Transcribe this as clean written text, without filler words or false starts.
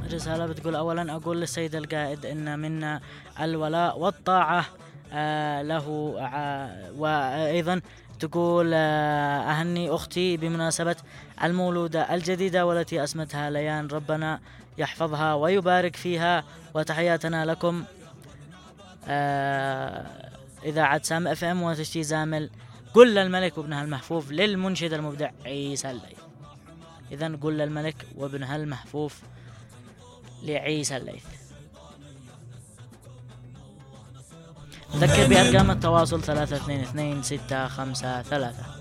رسالة بتقول: أولا أقول للسيد القائد إن منا الولاء والطاعة له. وأيضا تقول: أهني أختي بمناسبة المولودة الجديدة والتي اسمتها ليان، ربنا يحفظها ويبارك فيها، وتحياتنا لكم إذاعة سام اف ام وتشتي زامل قل الملك وابنها المحفوف للمنشد المبدع عيسى الليث. إذن قل الملك وابنها المحفوف لعيسى الليث. نذكر بأرقام التواصل 322 653.